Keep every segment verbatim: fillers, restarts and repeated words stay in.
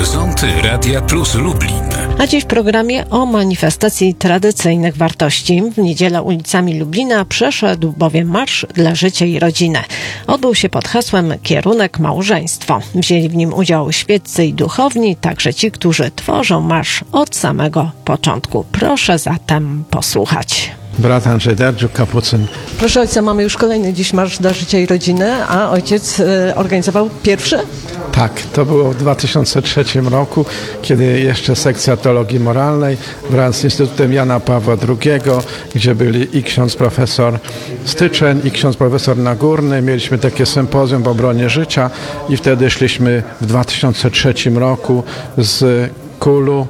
Horyzonty Radia Plus Lublin. A dziś w programie o manifestacji tradycyjnych wartości. W niedzielę ulicami Lublina przeszedł bowiem Marsz dla Życia i Rodziny. Odbył się pod hasłem Kierunek Małżeństwo. Wzięli w nim udział świeccy i duchowni, także ci, którzy tworzą marsz od samego początku. Proszę zatem posłuchać. Brat Andrzej Derdziuk, kapucyn. Proszę ojca, mamy już kolejny dziś Marsz dla Życia i Rodziny, a ojciec y, organizował pierwszy? Tak, to było w dwa tysiące trzecim roku, kiedy jeszcze sekcja teologii moralnej wraz z Instytutem Jana Pawła drugiego, gdzie byli i ksiądz profesor Styczeń, i ksiądz profesor Nagórny. Mieliśmy takie sympozjum w obronie życia i wtedy szliśmy w dwa tysiące trzecim roku z Kulu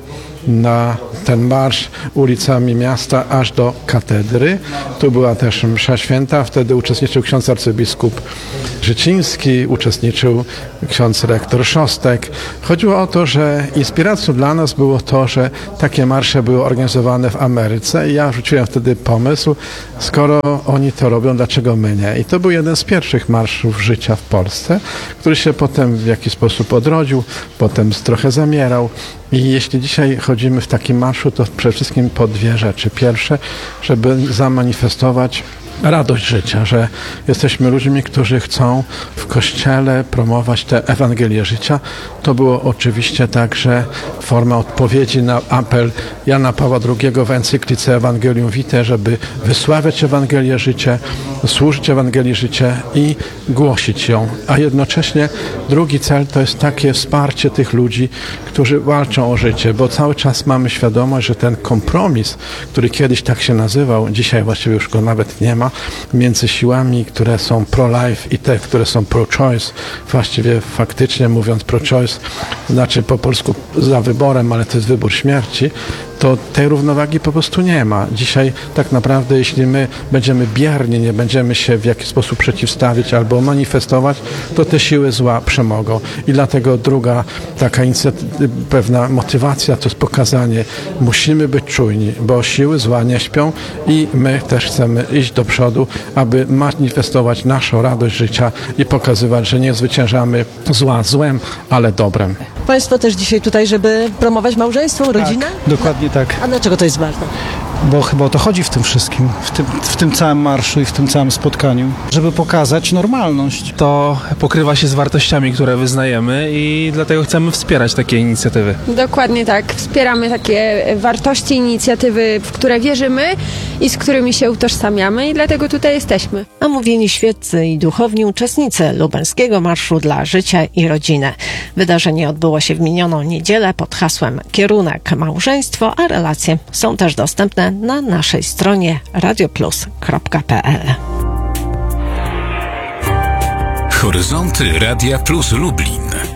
na ten marsz ulicami miasta aż do katedry. Tu była też msza święta. Wtedy uczestniczył ksiądz arcybiskup Życiński, uczestniczył ksiądz rektor Szostek. Chodziło o to, że inspiracją dla nas było to, że takie marsze były organizowane w Ameryce i ja rzuciłem wtedy pomysł, skoro oni to robią, dlaczego my nie? I to był jeden z pierwszych marszów życia w Polsce, który się potem w jakiś sposób odrodził, potem trochę zamierał. I jeśli dzisiaj chodzimy w takim marszu, to przede wszystkim po dwie rzeczy. Pierwsze, żeby zamanifestować radość życia, że jesteśmy ludźmi, którzy chcą w Kościele promować tę Ewangelię życia. To było oczywiście także forma odpowiedzi na apel Jana Pawła drugiego w encyklice Evangelium Vitae, żeby wysławiać Ewangelię życia, służyć Ewangelii życia i głosić ją. A jednocześnie drugi cel to jest takie wsparcie tych ludzi, którzy walczą o życie, bo cały czas mamy świadomość, że ten kompromis, który kiedyś tak się nazywał, dzisiaj właściwie już go nawet nie ma, między siłami, które są pro-life i te, które są pro-choice, właściwie faktycznie mówiąc pro-choice, znaczy po polsku za wyborem, ale to jest wybór śmierci, to tej równowagi po prostu nie ma. Dzisiaj tak naprawdę, jeśli my będziemy bierni, nie będziemy się w jakiś sposób przeciwstawić albo manifestować, to te siły zła przemogą. I dlatego druga taka pewna motywacja to jest pokazanie, musimy być czujni, bo siły zła nie śpią i my też chcemy iść do przodu, aby manifestować naszą radość życia i pokazywać, że nie zwyciężamy zła złem, ale dobrem. Państwo też dzisiaj tutaj, żeby promować małżeństwo, rodzinę? Tak, dokładnie tak. A dlaczego to jest ważne? Bo chyba o to chodzi w tym wszystkim, w tym, w tym całym marszu i w tym całym spotkaniu, żeby pokazać normalność. To pokrywa się z wartościami, które wyznajemy i dlatego chcemy wspierać takie inicjatywy. Dokładnie tak. Wspieramy takie wartości, inicjatywy, w które wierzymy i z którymi się utożsamiamy i dlatego tutaj jesteśmy. A mówieni świeccy i duchowni uczestnicy lubelskiego Marszu dla Życia i Rodziny. Wydarzenie odbyło się w minioną niedzielę pod hasłem Kierunek Małżeństwo, a relacje są też dostępne na naszej stronie radioplus kropka p l. Horyzonty Radia Plus Lublin.